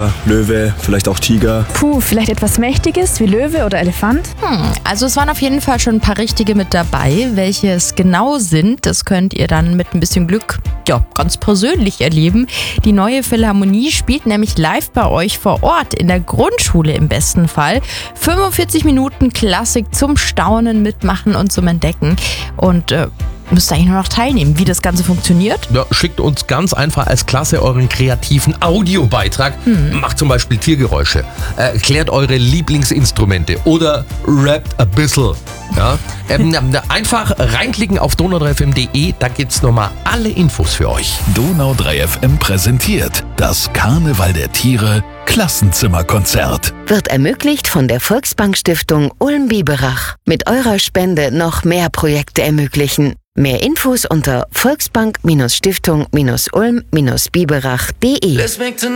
Adler, Löwe, vielleicht auch Tiger. Puh, vielleicht etwas Mächtiges wie Löwe oder Elefant? Also es waren auf jeden Fall schon ein paar richtige mit dabei. Welche es genau sind, das könnt ihr dann mit ein bisschen Glück ganz persönlich erleben. Die neue Philharmonie spielt nämlich live bei euch vor Ort, in der Grundschule im besten Fall. 45 Minuten Klassik zum Staunen, Mitmachen und zum Entdecken. Und müsst ihr eigentlich nur noch teilnehmen. Wie das Ganze funktioniert? Ja, schickt uns ganz einfach als Klasse euren kreativen Audiobeitrag. Macht zum Beispiel Tiergeräusche. Erklärt eure Lieblingsinstrumente oder rappt ein bisschen. Ja? Einfach reinklicken auf donau3fm.de, da gibt's nochmal alle Infos für euch. Donau 3 FM präsentiert das Karneval der Tiere Klassenzimmerkonzert. Wird ermöglicht von der Volksbank-Stiftung Ulm-Biberach. Mit eurer Spende noch mehr Projekte ermöglichen. Mehr Infos unter volksbank-stiftung-ulm-biberach.de.